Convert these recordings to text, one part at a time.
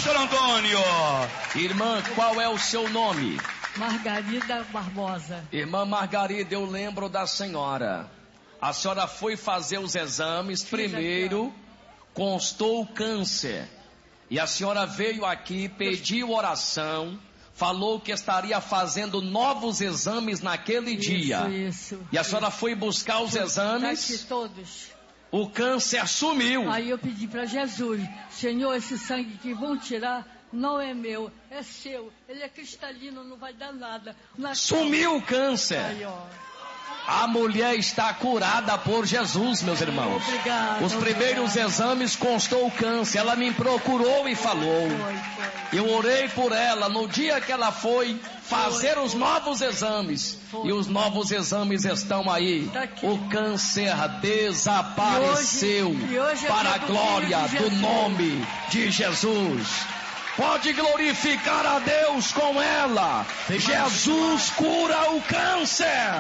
pastor Antônio. Irmã, qual é o seu nome? Margarida Barbosa. Irmã Margarida, eu lembro da senhora. A senhora foi fazer os exames, primeiro constou câncer. E a senhora veio aqui, pediu oração, falou que estaria fazendo novos exames naquele dia. Isso. E a senhora foi buscar os exames. Tá aqui todos. O câncer sumiu. Aí eu pedi para Jesus: Senhor, esse sangue que vão tirar não é meu, é seu. Ele é cristalino, não vai dar nada. Sumiu o câncer. Aí, ó. A mulher está curada por Jesus, meus irmãos. Obrigada. Os primeiros exames constou o câncer. Ela me procurou e falou. Eu orei por ela no dia que ela foi fazer os novos exames. E os novos exames estão aí. O câncer desapareceu para a glória do nome de Jesus. Pode glorificar a Deus com ela. Jesus cura o câncer.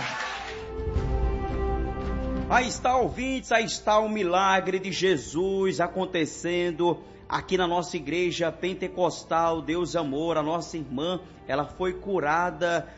Aí está, ouvintes, aí está o milagre de Jesus acontecendo aqui na nossa igreja pentecostal Deus Amor. A nossa irmã, ela foi curada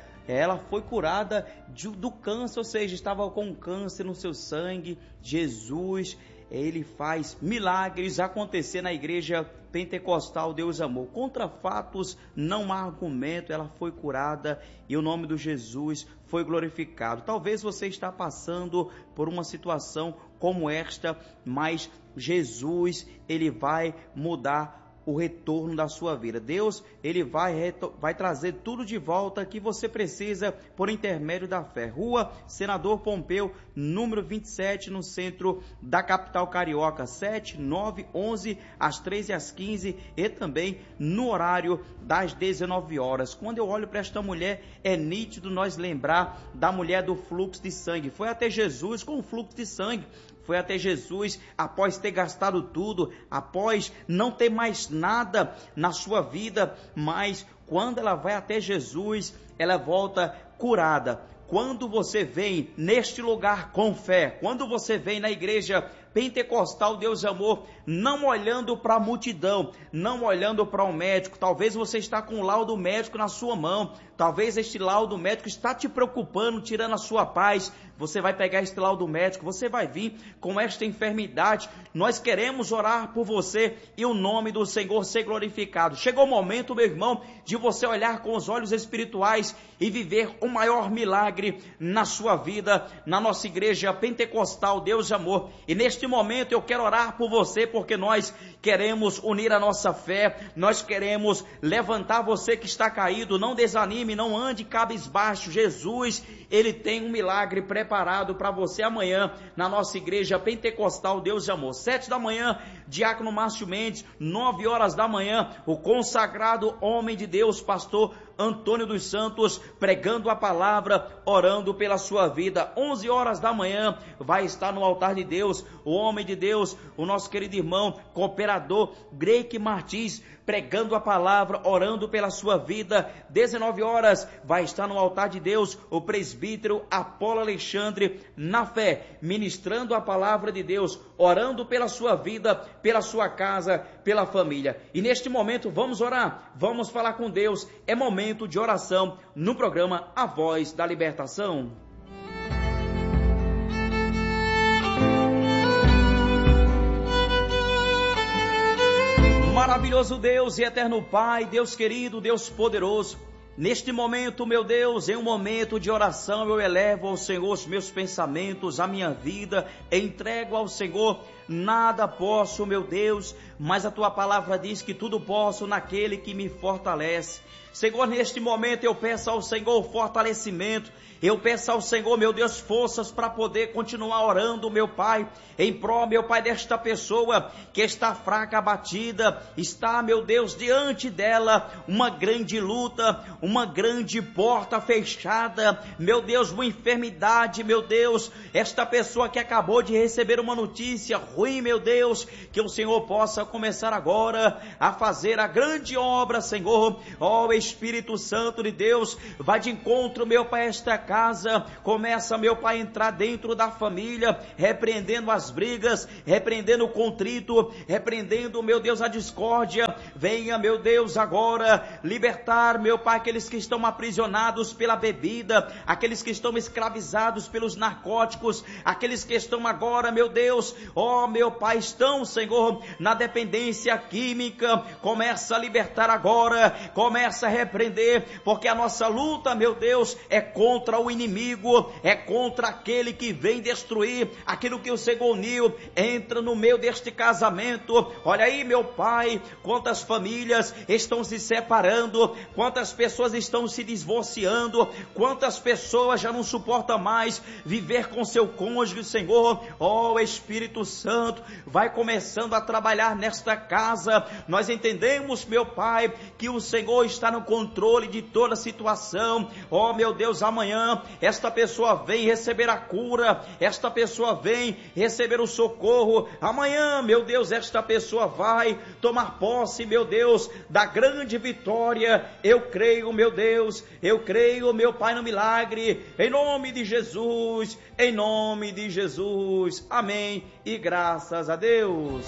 do câncer, ou seja, estava com câncer no seu sangue. Jesus, ele faz milagres acontecer na igreja pentecostal Deus Amor. Contra fatos não há argumento, ela foi curada e o nome do Jesus foi glorificado. Talvez você está passando por uma situação como esta, mas Jesus, ele vai mudar o retorno da sua vida. Deus, ele vai trazer tudo de volta que você precisa por intermédio da fé. Rua Senador Pompeu, número 27, no centro da capital carioca, 7, 9, 11, às 13 e às 15 e também no horário das 19 horas. Quando eu olho para esta mulher, é nítido nós lembrar da mulher do fluxo de sangue. Foi até Jesus com o fluxo de sangue. Foi até Jesus após ter gastado tudo, após não ter mais nada na sua vida, mas quando ela vai até Jesus, ela volta curada. Quando você vem neste lugar com fé, quando você vem na igreja pentecostal Deus Amor, não olhando para a multidão, não olhando para o médico, talvez você está com o laudo médico na sua mão, talvez este laudo médico está te preocupando, tirando a sua paz. Você vai pegar este laudo médico, você vai vir com esta enfermidade. Nós queremos orar por você e o nome do Senhor ser glorificado. Chegou o momento, meu irmão, de você olhar com os olhos espirituais e viver o maior milagre na sua vida, na nossa igreja pentecostal Deus Amor. E neste momento eu quero orar por você, porque nós queremos unir a nossa fé, nós queremos levantar você que está caído. Não desanime, não ande cabisbaixo. Jesus, ele tem um milagre preparado para você amanhã na nossa igreja pentecostal Deus Amor. 7 da manhã, Diácono Márcio Mendes. 9 horas da manhã, o consagrado homem de Deus, pastor Antônio dos Santos, pregando a palavra, orando pela sua vida. 11 horas da manhã, vai estar no altar de Deus o homem de Deus, o nosso querido irmão, cooperador Greike Martins, pregando a palavra, orando pela sua vida. 19 horas, vai estar no altar de Deus o presbítero Apolo Alexandre, na fé, ministrando a palavra de Deus, orando pela sua vida, pela sua casa, pela família. E neste momento vamos orar, vamos falar com Deus. É momento de oração no programa A Voz da Libertação. Maravilhoso Deus e eterno Pai, Deus querido, Deus poderoso, neste momento, meu Deus, em um momento de oração, eu elevo ao Senhor os meus pensamentos, a minha vida, entrego ao Senhor. Nada posso, meu Deus, mas a tua palavra diz que tudo posso naquele que me fortalece. Senhor, neste momento eu peço ao Senhor fortalecimento, eu peço ao Senhor, meu Deus, forças para poder continuar orando, meu Pai, em prol, meu Pai, desta pessoa que está fraca, abatida, está, meu Deus, diante dela uma grande luta, uma grande porta fechada, meu Deus, uma enfermidade, meu Deus, esta pessoa que acabou de receber uma notícia ruim, meu Deus, que o Senhor possa começar agora a fazer a grande obra, Senhor. Ó Espírito Santo de Deus, vai de encontro, meu Pai, a esta casa. Começa, meu Pai, a entrar dentro da família, repreendendo as brigas, repreendendo o contrito, repreendendo, meu Deus, a discórdia. Venha, meu Deus, agora libertar, meu Pai, aqueles que estão aprisionados pela bebida, aqueles que estão escravizados pelos narcóticos, aqueles que estão agora, meu Deus, ó meu Pai, estão, Senhor, na dependência química. Começa a libertar agora, começa a repreender, porque a nossa luta, meu Deus, é contra o inimigo, é contra aquele que vem destruir aquilo que o Senhor uniu. Entra no meio deste casamento. Olha aí, meu Pai, quantas famílias estão se separando, quantas pessoas estão se divorciando, quantas pessoas já não suportam mais viver com seu cônjuge, Senhor. Ó Espírito Santo, vai começando a trabalhar nesta casa. Nós entendemos, meu Pai, que o Senhor está no controle de toda a situação. Ó meu Deus, amanhã esta pessoa vem receber a cura, esta pessoa vem receber o socorro. Amanhã, meu Deus, esta pessoa vai tomar posse, meu Deus, da grande vitória. Eu creio, meu Deus, eu creio, meu Pai, no milagre, em nome de Jesus, em nome de Jesus. Amém e graças a Deus.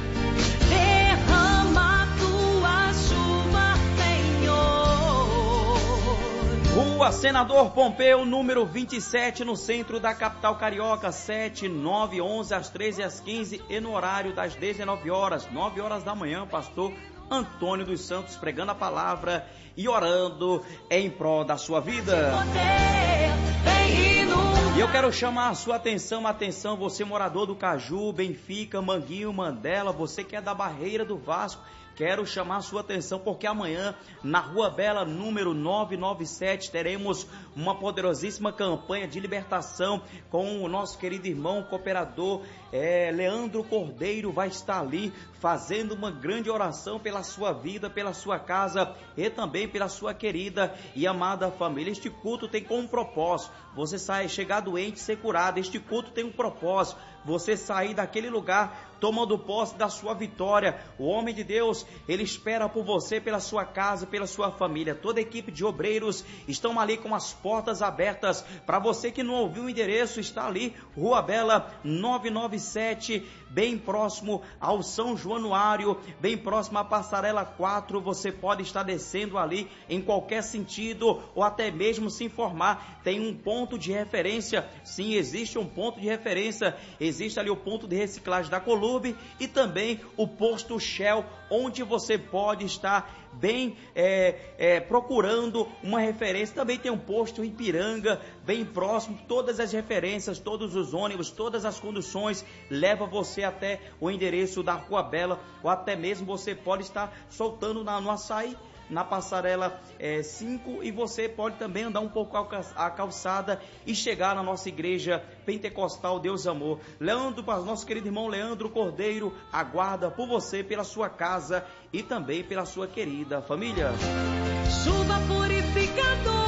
Derrama tua chuva, Senhor. Rua Senador Pompeu, número 27, no centro da capital carioca, 7, 9, 11, às 13 e às 15, e no horário das 19 horas, 9 horas da manhã, pastor Antônio dos Santos pregando a palavra e orando em prol da sua vida. E eu quero chamar a sua atenção, você morador do Caju, Benfica, Manguinho, Mandela, você que é da Barreira do Vasco. Quero chamar a sua atenção porque amanhã, na Rua Bela, número 997, teremos uma poderosíssima campanha de libertação com o nosso querido irmão cooperador Leandro Cordeiro. Vai estar ali fazendo uma grande oração pela sua vida, pela sua casa e também pela sua querida e amada família. Este culto tem como propósito você chegar doente e ser curado. Este culto tem um propósito, você sair daquele lugar tomando posse da sua vitória. O homem de Deus, ele espera por você, pela sua casa, pela sua família. Toda a equipe de obreiros estão ali com as portas abertas. Para você que não ouviu o endereço, está ali, Rua Bela 997, bem próximo ao São Januário, bem próximo à Passarela 4. Você pode estar descendo ali em qualquer sentido, ou até mesmo se informar. Tem um ponto de referência. Sim, existe um ponto de referência. Existe ali o ponto de reciclagem da Colômbia e também o posto Shell, onde você pode estar bem procurando uma referência. Também tem um posto em Ipiranga, bem próximo. Todas as referências, todos os ônibus, todas as conduções leva você até o endereço da Rua Bela, ou até mesmo você pode estar soltando no Açaí, na passarela 5, e você pode também andar um pouco a calçada e chegar na nossa igreja pentecostal Deus Amor. Nosso querido irmão Leandro Cordeiro aguarda por você, pela sua casa e também pela sua querida família. Chuva purificadora,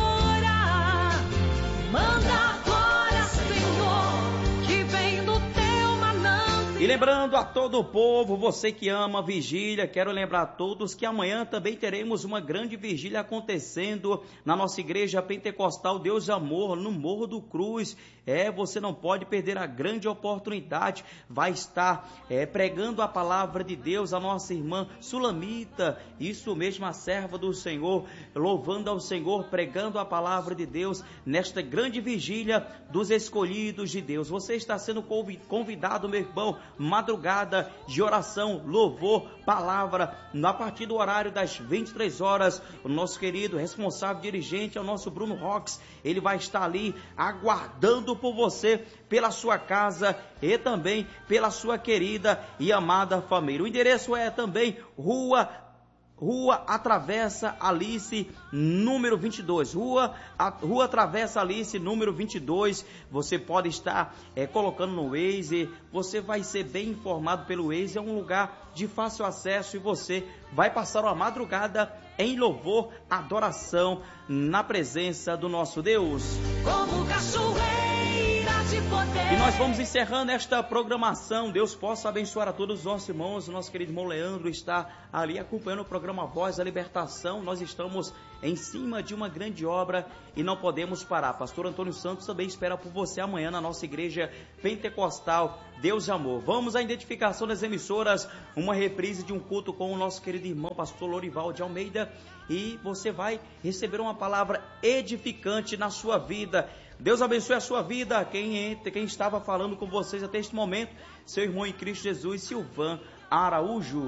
manda agora, Senhor, que vem do teu manante. E lembrando a todo o povo, você que ama a vigília, quero lembrar a todos que amanhã também teremos uma grande vigília acontecendo na nossa igreja pentecostal Deus Amor, no Morro do Cruz. Você não pode perder a grande oportunidade. Vai estar pregando a palavra de Deus a nossa irmã Sulamita, isso mesmo, a serva do Senhor, louvando ao Senhor, pregando a palavra de Deus nesta grande vigília dos escolhidos de Deus. Você está sendo convidado, meu irmão, madrugada de oração, louvor, palavra, a partir do horário das 23 horas, o nosso querido responsável dirigente é o nosso Bruno Rox. Ele vai estar ali aguardando por você, pela sua casa e também pela sua querida e amada família. O endereço é também Rua Travessa Alice, número 22. Rua Travessa Alice, número 22. Você pode estar colocando no Waze. Você vai ser bem informado pelo Waze. É um lugar de fácil acesso e você vai passar uma madrugada em louvor, adoração na presença do nosso Deus. Como cachoeira de poder. E nós vamos encerrando esta programação. Deus possa abençoar a todos os nossos irmãos. O nosso querido irmão Leandro está ali acompanhando o programa Voz da Libertação. Nós estamos em cima de uma grande obra e não podemos parar. Pastor Antônio Santos também espera por você amanhã na nossa igreja pentecostal Deus e Amor. Vamos à identificação das emissoras, uma reprise de um culto com o nosso querido irmão Pastor Lorival de Almeida, e você vai receber uma palavra edificante na sua vida. Deus abençoe a sua vida. Quem estava falando com vocês até este momento, seu irmão em Cristo Jesus, Silvan Araújo.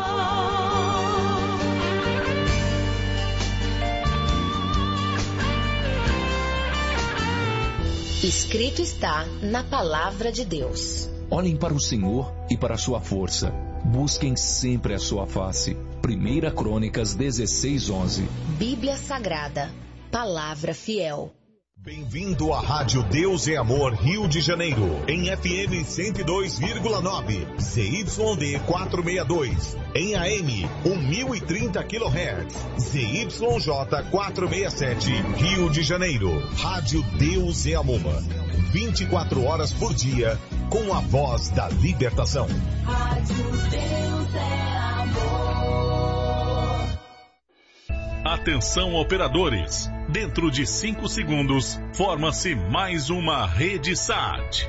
Escrito está na palavra de Deus. Olhem para o Senhor e para a sua força. Busquem sempre a sua face. 1 Crônicas 16:11. Bíblia Sagrada. Palavra fiel. Bem-vindo à Rádio Deus e Amor Rio de Janeiro, em FM 102,9, ZYD 462, em AM 1030 kHz, ZYJ 467, Rio de Janeiro. Rádio Deus e Amor, 24 horas por dia, com a voz da libertação. Rádio Deus é amor. Atenção, operadores. Dentro de 5 segundos, forma-se mais uma rede SAT.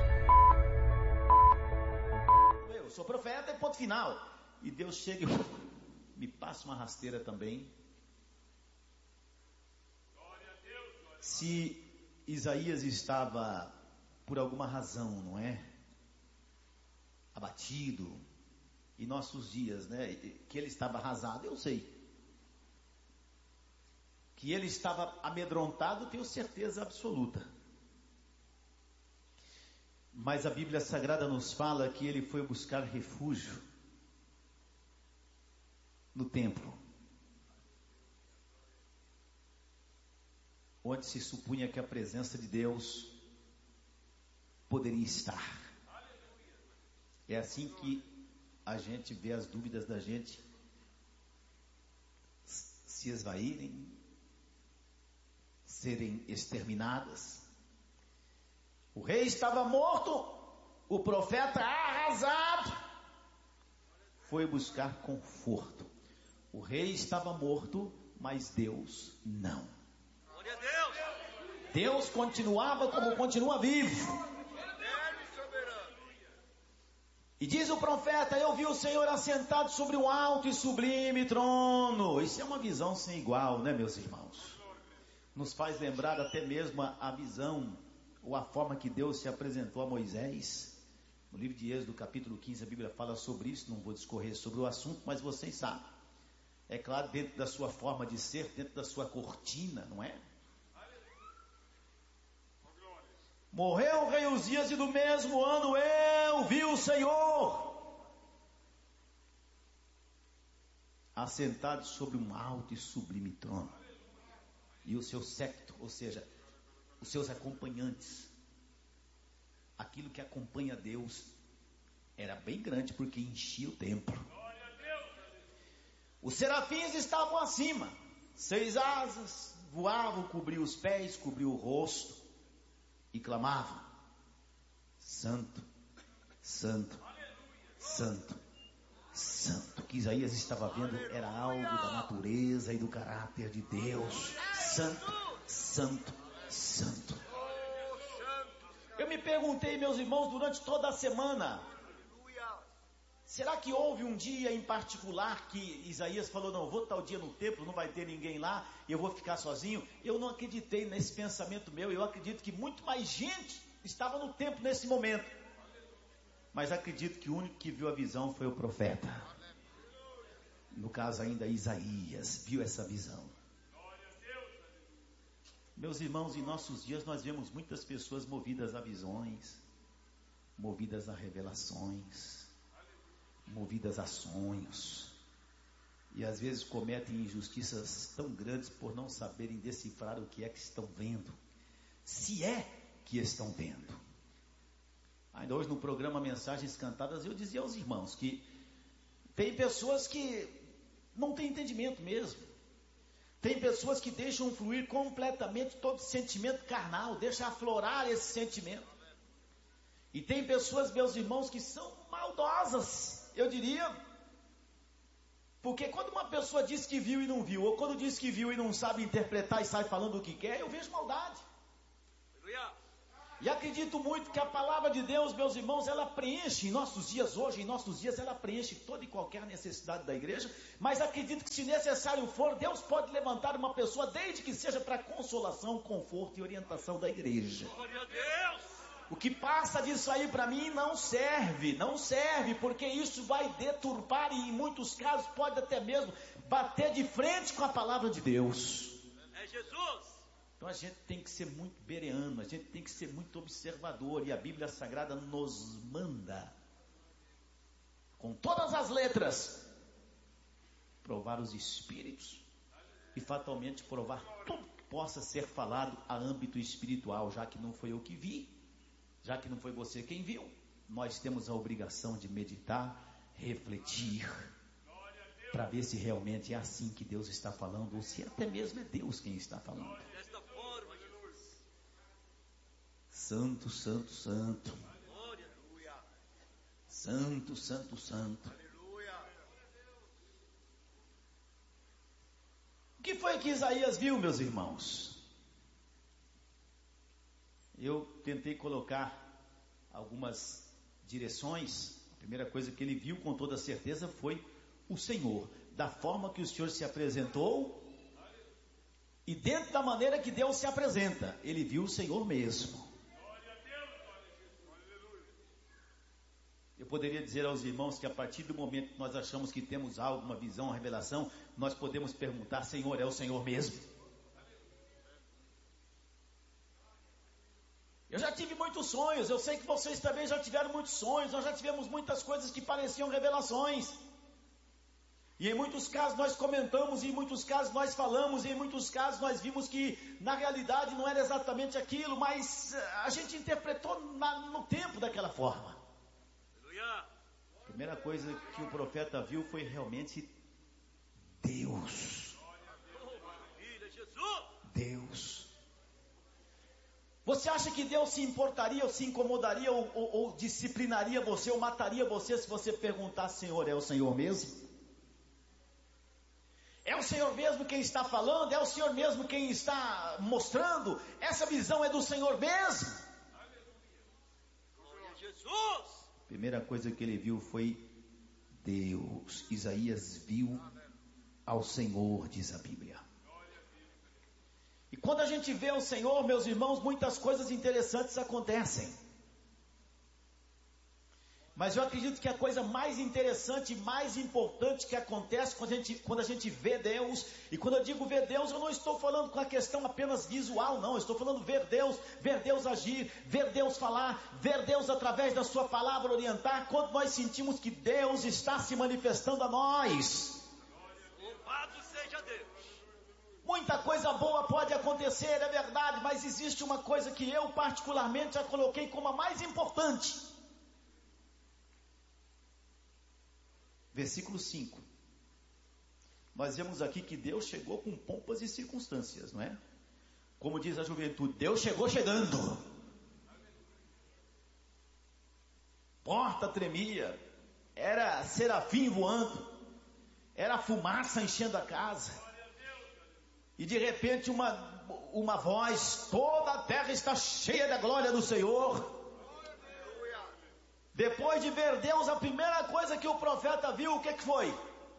Eu sou profeta e ponto final. E Deus chega e me passa uma rasteira também. Se Isaías estava, por alguma razão, não é? Abatido. Em nossos dias, né? Que ele estava arrasado, eu sei. Que ele estava amedrontado, tenho certeza absoluta. Mas a Bíblia Sagrada nos fala que ele foi buscar refúgio no templo, onde se supunha que a presença de Deus poderia estar. É assim que a gente vê as dúvidas da gente se esvaírem, serem exterminadas. O rei estava morto, o profeta arrasado foi buscar conforto. O rei estava morto, mas Deus não. Deus continuava como continua vivo. E diz o profeta: eu vi o Senhor assentado sobre um alto e sublime trono. Isso é uma visão sem igual, né, meus irmãos? Nos faz lembrar até mesmo a visão ou a forma que Deus se apresentou a Moisés. No livro de Êxodo, capítulo 15, a Bíblia fala sobre isso. Não vou discorrer sobre o assunto, mas vocês sabem. É claro, dentro da sua forma de ser, dentro da sua cortina, não é? Morreu o rei Uzias e do mesmo ano eu vi o Senhor assentado sobre um alto e sublime trono. E o seu séquito, ou seja, os seus acompanhantes, aquilo que acompanha Deus, era bem grande porque enchia o templo. Os serafins estavam acima, 6 asas, voavam, cobriam os pés, cobriam o rosto e clamavam: Santo, Santo, Santo, Santo. O que Isaías estava vendo era algo da natureza e do caráter de Deus. Santo, Santo, Santo. Eu me perguntei, meus irmãos, durante toda a semana, será que houve um dia em particular que Isaías falou: não, vou tal dia no templo, não vai ter ninguém lá, eu vou ficar sozinho? Eu não acreditei nesse pensamento meu. Eu acredito que muito mais gente estava no templo nesse momento. Mas acredito que o único que viu a visão foi o profeta. No caso ainda Isaías viu essa visão. Meus irmãos, em nossos dias nós vemos muitas pessoas movidas a visões, movidas a revelações, movidas a sonhos, e às vezes cometem injustiças tão grandes por não saberem decifrar o que é que estão vendo, se é que estão vendo. Ainda hoje no programa Mensagens Cantadas eu dizia aos irmãos que tem pessoas que não têm entendimento mesmo. Tem pessoas que deixam fluir completamente todo sentimento carnal, deixam aflorar esse sentimento. E tem pessoas, meus irmãos, que são maldosas, eu diria. Porque quando uma pessoa diz que viu e não viu, ou quando diz que viu e não sabe interpretar e sai falando o que quer, eu vejo maldade. E acredito muito que a palavra de Deus, meus irmãos, ela preenche em nossos dias hoje, em nossos dias ela preenche toda e qualquer necessidade da igreja, mas acredito que se necessário for, Deus pode levantar uma pessoa, desde que seja para consolação, conforto e orientação da igreja. Glória a Deus! O que passa disso aí para mim não serve, porque isso vai deturpar e em muitos casos pode até mesmo bater de frente com a palavra de Deus. É Jesus! Então a gente tem que ser muito bereano, a gente tem que ser muito observador, e a Bíblia Sagrada nos manda, com todas as letras, provar os espíritos e fatalmente provar tudo que possa ser falado a âmbito espiritual, já que não foi eu que vi, já que não foi você quem viu, nós temos a obrigação de meditar, refletir, para ver se realmente é assim que Deus está falando, ou se até mesmo é Deus quem está falando. Santo, santo, santo. Santo, santo, santo. O que foi que Isaías viu, meus irmãos? Eu tentei colocar algumas direções. A primeira coisa que ele viu com toda certeza foi o Senhor, da forma que o Senhor se apresentou e dentro da maneira que Deus se apresenta, ele viu o Senhor mesmo. Eu poderia dizer aos irmãos que a partir do momento que nós achamos que temos algo, uma visão, uma revelação, nós podemos perguntar: Senhor, é o Senhor mesmo? Eu já tive muitos sonhos, eu sei que vocês também já tiveram muitos sonhos, nós já tivemos muitas coisas que pareciam revelações. E em muitos casos nós comentamos, e em muitos casos nós falamos, e em muitos casos nós vimos que na realidade não era exatamente aquilo, mas a gente interpretou no tempo daquela forma. A primeira coisa que o profeta viu foi realmente Deus. Deus. Você acha que Deus se importaria, ou se incomodaria, ou disciplinaria você, ou mataria você se você perguntasse: Senhor, é o Senhor mesmo? É o Senhor mesmo quem está falando? É o Senhor mesmo quem está mostrando? Essa visão é do Senhor mesmo? Glória a Jesus! A primeira coisa que ele viu foi Deus. Isaías viu ao Senhor, diz a Bíblia. E quando a gente vê o Senhor, meus irmãos, muitas coisas interessantes acontecem. Mas eu acredito que a coisa mais interessante e mais importante que acontece quando a gente vê Deus, e quando eu digo ver Deus, eu não estou falando com a questão apenas visual, não, eu estou falando ver Deus agir, ver Deus falar, ver Deus através da sua palavra orientar, quando nós sentimos que Deus está se manifestando a nós. Louvado seja Deus! Muita coisa boa pode acontecer, é verdade, mas existe uma coisa que eu particularmente já coloquei como a mais importante. Versículo 5. Nós vemos aqui que Deus chegou com pompas e circunstâncias, não é? Como diz a juventude, Deus chegou chegando. Porta tremia, era serafim voando, era fumaça enchendo a casa. E de repente uma voz: toda a terra está cheia da glória do Senhor. Depois de ver Deus, a primeira coisa que o profeta viu, o que foi?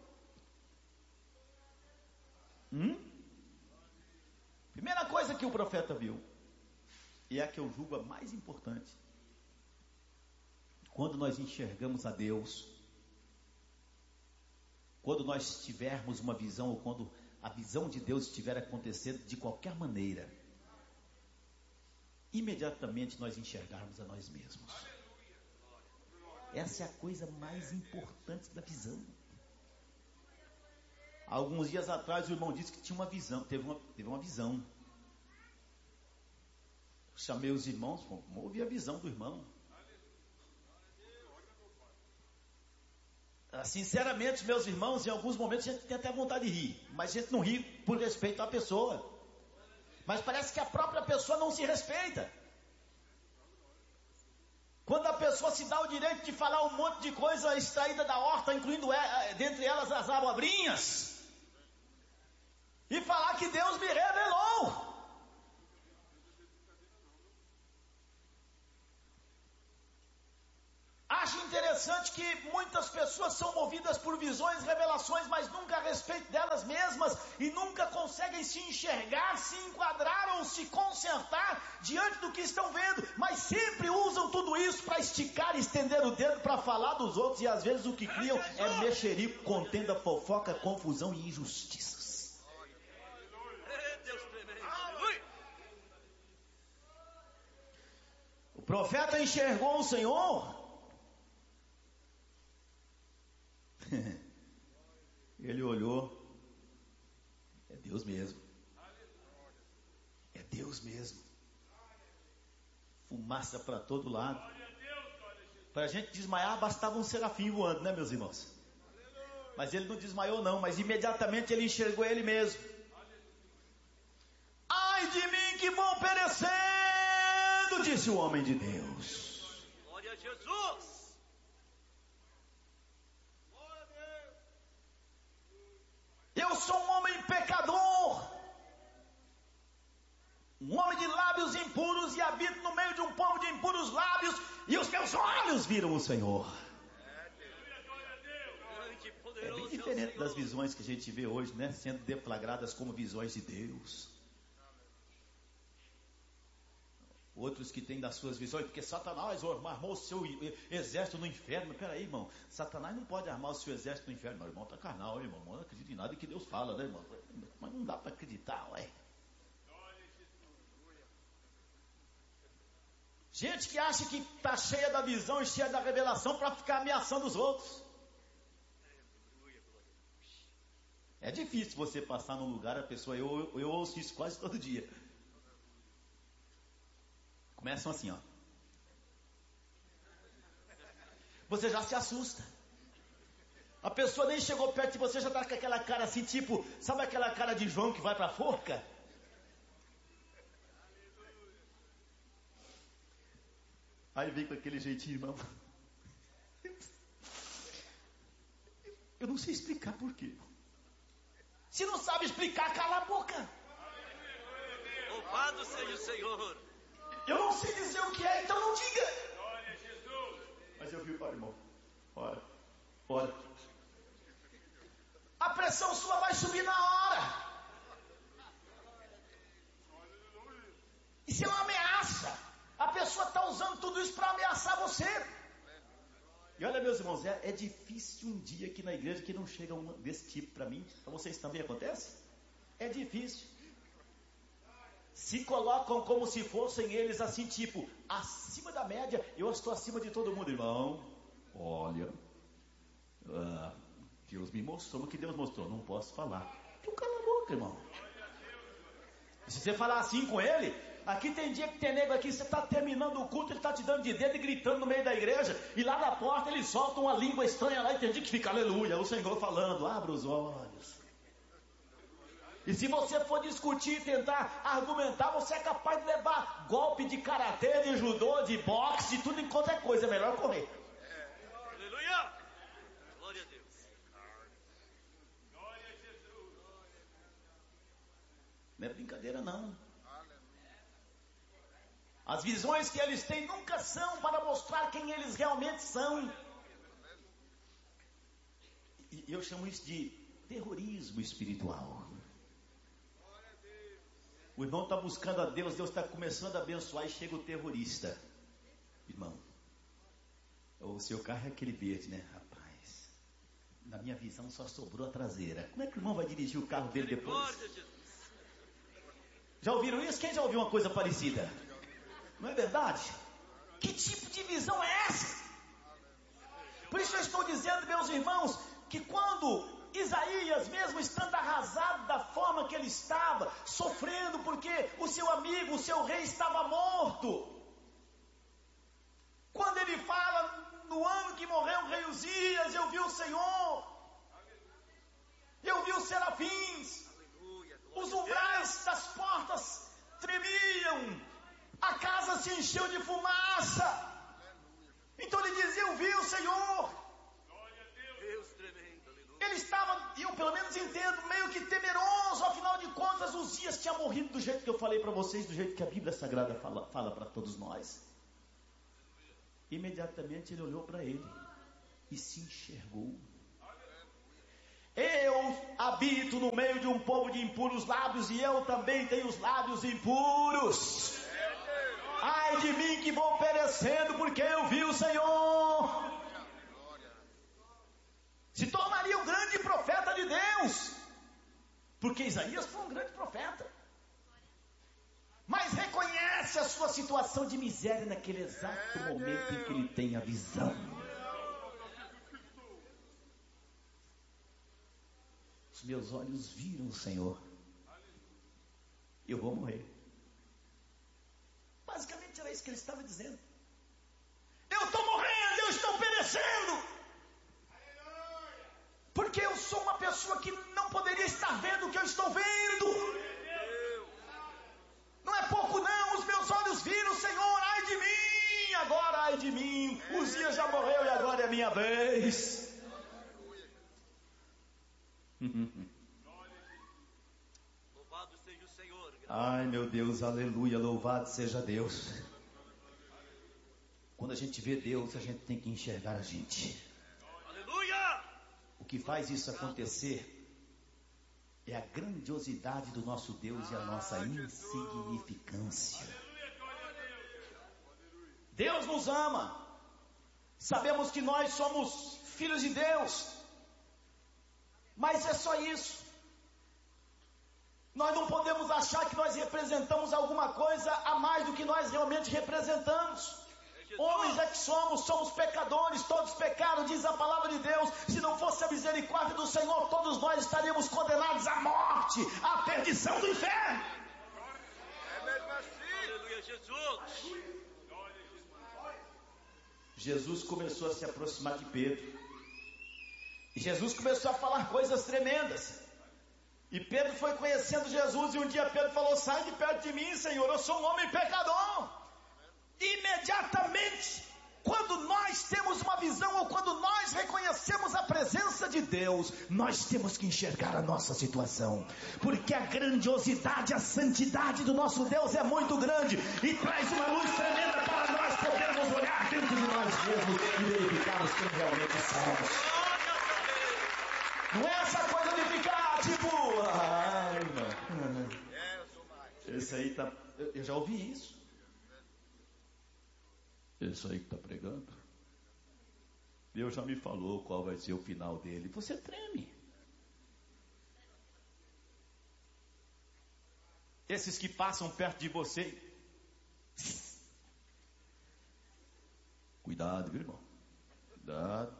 Primeira coisa que o profeta viu, e é a que eu julgo a mais importante. Quando nós enxergamos a Deus, quando nós tivermos uma visão, ou quando a visão de Deus estiver acontecendo de qualquer maneira, imediatamente nós enxergarmos a nós mesmos. Essa é a coisa mais importante da visão. Alguns dias atrás o irmão disse que tinha uma visão, teve uma visão. Chamei os irmãos, vamos ouvir a visão do irmão. Sinceramente, meus irmãos, em alguns momentos a gente tem até vontade de rir, mas a gente não ri por respeito à pessoa. Mas parece que a própria pessoa não se respeita. Quando a pessoa se dá o direito de falar um monte de coisa extraída da horta, incluindo dentre elas as abobrinhas, e falar que Deus me revelou. Acho interessante que muitas pessoas são movidas por visões, revelações, mas nunca a respeito delas mesmas e nunca conseguem se enxergar, se enquadrar ou se consertar diante do que estão vendo, mas sempre usam tudo isso para esticar e estender o dedo para falar dos outros, e às vezes o que criam é mexerico, contenda, fofoca, confusão e injustiças. O profeta enxergou o Senhor. Ele olhou, é Deus mesmo, é Deus mesmo, fumaça para todo lado. Para a gente desmaiar bastava um serafim voando, né, meus irmãos? Mas ele não desmaiou não, mas imediatamente ele enxergou ele mesmo. Ai de mim que vou perecendo, disse o homem de Deus. Glória a Jesus. Eu sou um homem pecador, um homem de lábios impuros, e habito no meio de um povo de impuros lábios, e os meus olhos viram o Senhor. É bem diferente das visões que a gente vê hoje, né? Sendo deflagradas como visões de Deus. Outros que têm das suas visões, porque Satanás armou o seu exército no inferno. Peraí, irmão, Satanás não pode armar o seu exército no inferno. Não, irmão, tá carnal, irmão, não acredita em nada que Deus fala, né, irmão? Mas não dá para acreditar, ué. Gente que acha que está cheia da visão e cheia da revelação para ficar ameaçando os outros. É difícil você passar num lugar, a pessoa, eu ouço isso quase todo dia. Começam assim, ó. Você já se assusta. A pessoa nem chegou perto de você, já está com aquela cara assim, tipo, sabe aquela cara de João que vai para a forca? Aí vem com aquele jeitinho, irmão. Eu não sei explicar por quê. Se não sabe explicar, cala a boca. Louvado seja o Senhor. Eu não sei dizer o que é, então não diga. Glória a Jesus. Mas eu vi, olha, irmão. Ora. A pressão sua vai subir na hora. Isso é uma ameaça. A pessoa está usando tudo isso para ameaçar você. E olha, meus irmãos, é difícil um dia aqui na igreja que não chega um desse tipo para mim. Para vocês também acontece? É difícil. Se colocam como se fossem eles assim, tipo, acima da média. Eu estou acima de todo mundo, irmão. Olha, Deus me mostrou o que Deus mostrou. Não posso falar. Tu cala a boca, irmão. Se você falar assim com ele, aqui tem dia que tem nego aqui, você está terminando o culto, ele está te dando de dedo e gritando no meio da igreja, e lá na porta ele solta uma língua estranha lá, e tem dia que fica, aleluia, o Senhor falando, abra os olhos. E se você for discutir e tentar argumentar, você é capaz de levar golpe de karatê, de judô, de boxe, de tudo enquanto é coisa, é melhor correr. Aleluia! Glória a Deus. Glória a Jesus. Não é brincadeira não. As visões que eles têm nunca são para mostrar quem eles realmente são. E eu chamo isso de terrorismo espiritual. O irmão está buscando a Deus, Deus está começando a abençoar e chega o terrorista. Irmão, o seu carro é aquele verde, né? Rapaz, na minha visão só sobrou a traseira. Como é que o irmão vai dirigir o carro dele depois? Já ouviram isso? Quem já ouviu uma coisa parecida? Não é verdade? Que tipo de visão é essa? Por isso eu estou dizendo, meus irmãos, que quando Isaías, mesmo estando arrasado da forma que ele estava, sofrendo porque o seu amigo, o seu rei estava morto, quando ele fala, no ano que morreu o rei Uzias, eu vi o Senhor, eu vi os serafins, os umbrais das portas tremiam, a casa se encheu de fumaça, que temeroso, afinal de contas, Uzias tinha morrido do jeito que eu falei para vocês, do jeito que a Bíblia Sagrada fala para todos nós. Imediatamente ele olhou para ele e se enxergou. Eu habito no meio de um povo de impuros lábios e eu também tenho os lábios impuros. Ai de mim que vou perecendo porque eu vi o Senhor. Se tornaria um grande profeta de Deus, porque Isaías foi um grande profeta, mas reconhece a sua situação de miséria naquele exato momento em que ele tem a visão. Os meus olhos viram o Senhor, eu vou morrer. Basicamente era isso que ele estava dizendo. Eu estou morrendo, eu estou perecendo, porque eu sou uma pessoa que não poderia estar vendo o que eu estou vendo. Não é pouco não, os meus olhos viram o Senhor. Ai de mim, agora ai de mim. Uzias já morreu e agora é minha vez. Louvado seja o Senhor. Ai meu Deus, aleluia, louvado seja Deus. Quando a gente vê Deus, a gente tem que enxergar a gente. Aleluia! O que faz isso acontecer é a grandiosidade do nosso Deus e a nossa insignificância. Deus nos ama. Sabemos que nós somos filhos de Deus. Mas é só isso. Nós não podemos achar que nós representamos alguma coisa a mais do que nós realmente representamos. Homens é que somos pecadores, todos pecaram, diz a palavra de Deus. Se não fosse a misericórdia do Senhor, todos nós estaríamos condenados à morte, à perdição do inferno. É mesmo assim. Aleluia, Jesus. Jesus começou a se aproximar de Pedro. E Jesus começou a falar coisas tremendas. E Pedro foi conhecendo Jesus, e um dia Pedro falou: sai de perto de mim, Senhor, eu sou um homem pecador. Imediatamente, quando nós temos uma visão, ou quando nós reconhecemos a presença de Deus, nós temos que enxergar a nossa situação, porque a grandiosidade, a santidade do nosso Deus é muito grande, e traz uma luz tremenda para nós podermos olhar dentro de nós mesmos e verificarmos quem realmente somos. Não é essa coisa de ficar tipo, ai, mano, esse aí tá, eu já ouvi isso. Esse aí que está pregando, Deus já me falou qual vai ser o final dele. Você treme. Esses que passam perto de você, cuidado, meu irmão, cuidado.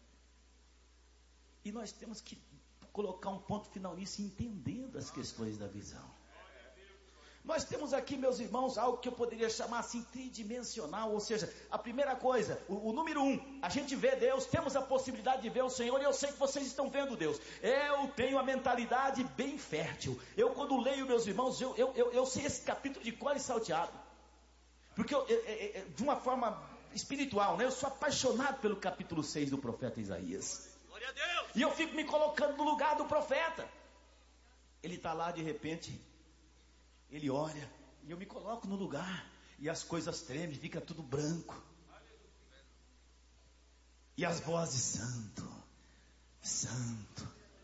E nós temos que colocar um ponto final nisso, entendendo as questões da visão. Nós temos aqui, meus irmãos, algo que eu poderia chamar assim tridimensional, ou seja, a primeira coisa, o número 1, a gente vê Deus, temos a possibilidade de ver o Senhor, e eu sei que vocês estão vendo Deus. Eu tenho a mentalidade bem fértil. Eu, quando leio, meus irmãos, eu sei esse capítulo de cor e salteado, porque de uma forma espiritual, né? Eu sou apaixonado pelo capítulo 6 do profeta Isaías. Glória a Deus! E eu fico me colocando no lugar do profeta. Ele está lá, de repente, ele olha, e eu me coloco no lugar, e as coisas tremem, fica tudo branco. E as vozes: santo, santo,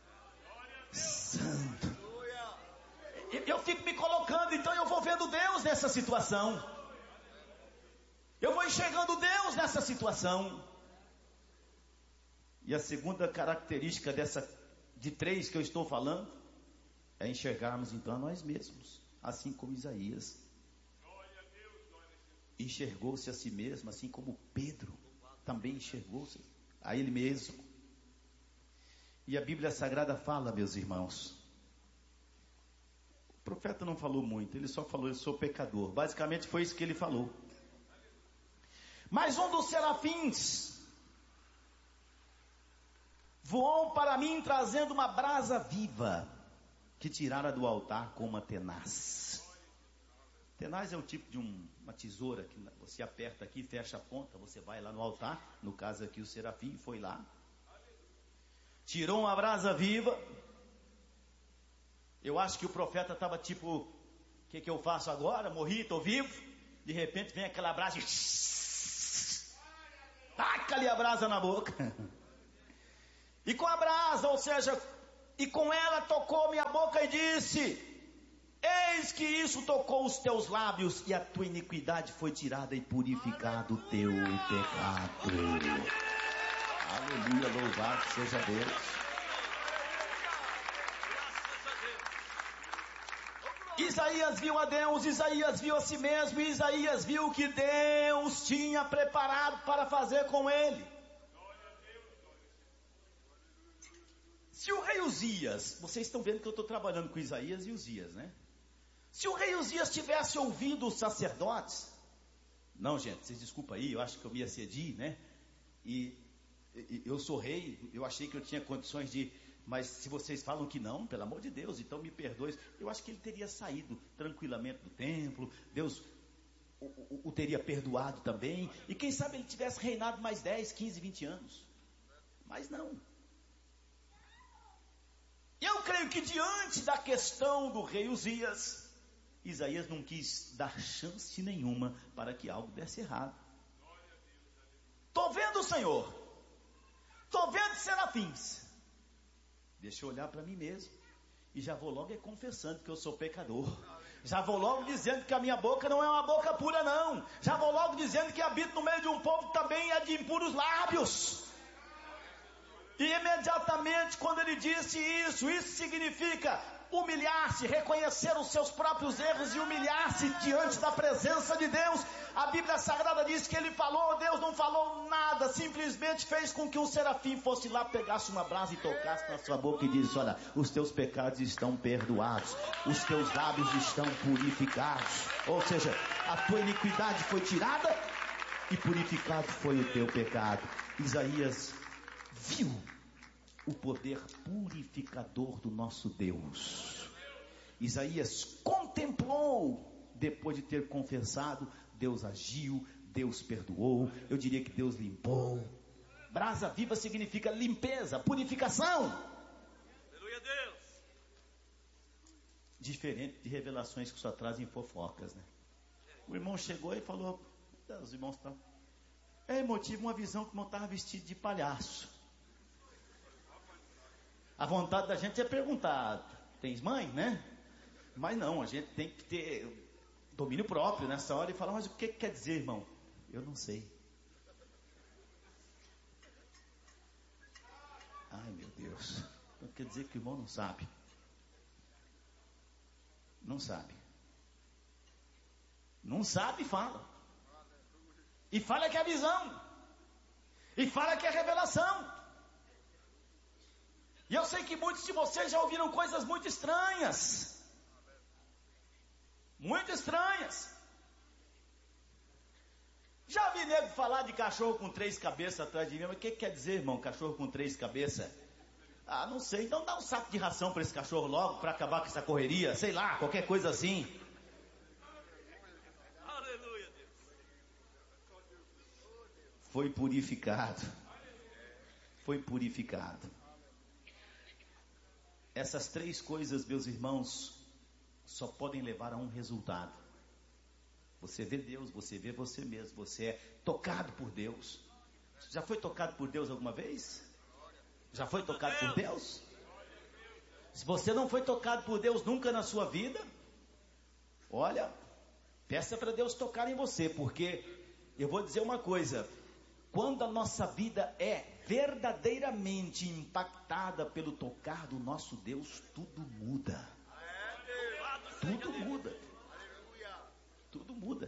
santo. Eu fico me colocando, então eu vou vendo Deus nessa situação. Eu vou enxergando Deus nessa situação. E a segunda característica de 3 que eu estou falando, é enxergarmos então a nós mesmos. Assim como Isaías enxergou-se a si mesmo, assim como Pedro também enxergou-se a ele mesmo. E a Bíblia Sagrada fala, meus irmãos, o profeta não falou muito, ele só falou: eu sou pecador. Basicamente foi isso que ele falou. Mas um dos serafins voou para mim trazendo uma brasa viva, que tirara do altar com uma tenaz. Tenaz é um tipo de uma tesoura que você aperta aqui, fecha a ponta, você vai lá no altar. No caso aqui, o serafim foi lá, tirou uma brasa viva Eu acho que o profeta estava tipo, o que eu faço agora? Morri, estou vivo. De repente vem aquela brasa e taca-lhe a brasa na boca. E com a brasa, ou seja, e com ela tocou minha boca e disse: eis que isso tocou os teus lábios, e a tua iniquidade foi tirada e purificado o teu pecado. Aleluia, louvado seja Deus. Isaías viu a Deus, Isaías viu a si mesmo, e Isaías viu o que Deus tinha preparado para fazer com ele. Se o rei Uzias, vocês estão vendo que eu estou trabalhando com Isaías e Uzias, né? Se o rei Uzias tivesse ouvido os sacerdotes, não, gente, vocês desculpa aí, eu acho que eu me excedi, né? E eu sou rei, eu achei que eu tinha condições de, mas se vocês falam que não, pelo amor de Deus, então me perdoe. Eu acho que ele teria saído tranquilamente do templo, Deus o teria perdoado também, e quem sabe ele tivesse reinado mais 10, 15, 20 anos. Mas não. Eu creio que diante da questão do rei Uzias, Isaías não quis dar chance nenhuma para que algo desse errado. Estou vendo o Senhor, estou vendo serafins, deixa eu olhar para mim mesmo, e já vou logo confessando que eu sou pecador, já vou logo dizendo que a minha boca não é uma boca pura não, já vou logo dizendo que habito no meio de um povo que também é de impuros lábios. E imediatamente quando ele disse isso significa humilhar-se, reconhecer os seus próprios erros e humilhar-se diante da presença de Deus. A Bíblia Sagrada diz que ele falou, Deus não falou nada, simplesmente fez com que um serafim fosse lá, pegasse uma brasa e tocasse na sua boca e disse: olha, os teus pecados estão perdoados, os teus lábios estão purificados, ou seja, a tua iniquidade foi tirada e purificado foi o teu pecado. Isaías viu o poder purificador do nosso Deus. Isaías contemplou, depois de ter confessado, Deus agiu, Deus perdoou, eu diria que Deus limpou. Brasa viva significa limpeza, purificação. Aleluia, Deus. Diferente de revelações que só trazem fofocas, né? O irmão chegou e falou, os irmãos estão... eu tive uma visão que o irmão estava vestido de palhaço. A vontade da gente é perguntar, tens mãe, né? Mas não, a gente tem que ter domínio próprio nessa hora e falar, mas o que quer dizer, irmão? Eu não sei. Ai, meu Deus. Então quer dizer que o irmão não sabe. Não sabe. Não sabe e fala. E fala que é a visão. E fala que é a revelação. E eu sei que muitos de vocês já ouviram coisas muito estranhas. Muito estranhas. Já vi nego falar de cachorro com 3 cabeças atrás de mim. Mas o que quer dizer, irmão, cachorro com 3 cabeças? Ah, não sei. Então dá um saco de ração para esse cachorro logo, para acabar com essa correria. Sei lá, qualquer coisa assim. Aleluia, Deus. Foi purificado. Foi purificado. Essas 3 coisas, meus irmãos, só podem levar a um resultado. Você vê Deus, você vê você mesmo, você é tocado por Deus. Já foi tocado por Deus alguma vez? Já foi tocado por Deus? Se você não foi tocado por Deus nunca na sua vida, olha, peça para Deus tocar em você, porque eu vou dizer uma coisa: quando a nossa vida é verdadeiramente impactada pelo tocar do nosso Deus, tudo muda. Tudo muda. Tudo muda.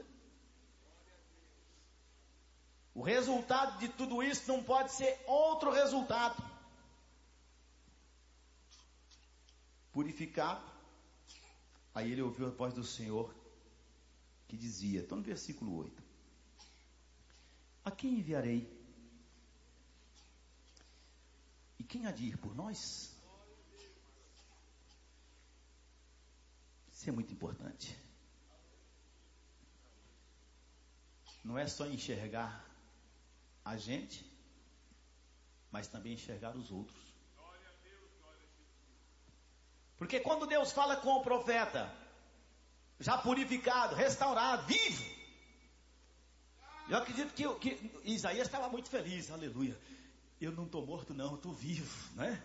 O resultado de tudo isso não pode ser outro resultado. Purificado. Aí ele ouviu a voz do Senhor que dizia, estou no versículo 8: a quem enviarei? E quem há de ir por nós? Isso é muito importante. Não é só enxergar a gente, mas também enxergar os outros. Porque quando Deus fala com o profeta, já purificado, restaurado, vivo, eu acredito que Isaías estava muito feliz, aleluia. Eu não estou morto não, eu estou vivo, né?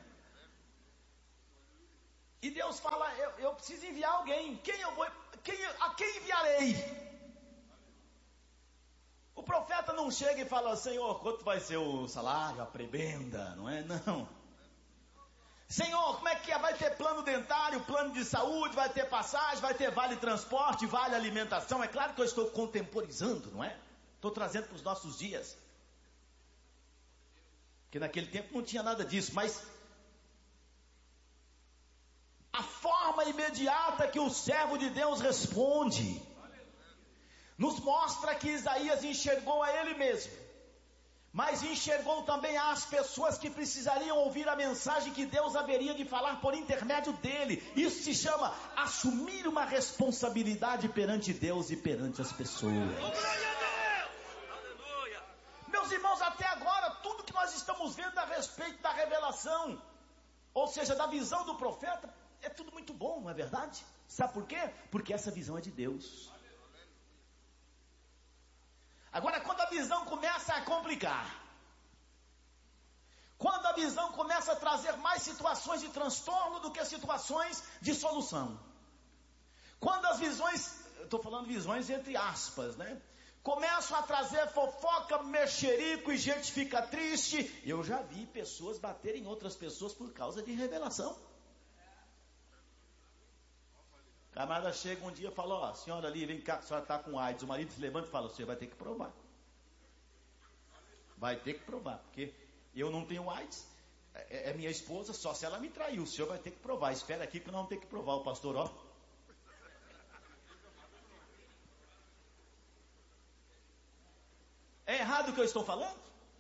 E Deus fala, eu preciso enviar alguém. A quem enviarei? O profeta não chega e fala, Senhor, quanto vai ser o salário, a prebenda, não é? Não. Senhor, como é que é? Vai ter plano dentário, plano de saúde, vai ter passagem, vai ter vale transporte, vale alimentação. É claro que eu estou contemporizando, não é? Estou trazendo para os nossos dias. Porque naquele tempo não tinha nada disso, mas a forma imediata que o servo de Deus responde nos mostra que Isaías enxergou a ele mesmo, mas enxergou também as pessoas que precisariam ouvir a mensagem que Deus haveria de falar por intermédio dele. Isso se chama assumir uma responsabilidade perante Deus e perante as pessoas. Meus irmãos, até agora, tudo que nós estamos vendo a respeito da revelação, ou seja, da visão do profeta, é tudo muito bom, não é verdade? Sabe por quê? Porque essa visão é de Deus. Agora, quando a visão começa a complicar, quando a visão começa a trazer mais situações de transtorno do que situações de solução, quando as visões, eu estou falando visões entre aspas, né? Começam a trazer fofoca, mexerico e gente fica triste. Eu já vi pessoas baterem em outras pessoas por causa de revelação. O camarada chega um dia e fala, ó, senhora ali, vem cá, a senhora está com AIDS. O marido se levanta e fala, você vai ter que provar. Vai ter que provar, porque eu não tenho AIDS, é minha esposa, só se ela me traiu. O senhor vai ter que provar, espera aqui que nós vamos ter que provar. O pastor, ó. É errado o que eu estou falando?